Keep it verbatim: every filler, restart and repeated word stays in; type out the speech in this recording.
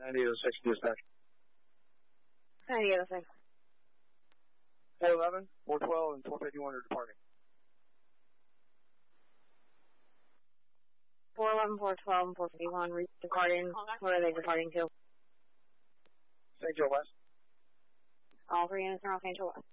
ninety-eight oh six dispatch. ninety-eight oh six. four eleven, four twelve, and four fifty-one are departing. four eleven, four twelve, and four fifty-one departing. Where are they departing to? Saint Joe West. All three units are on Saint Joe West.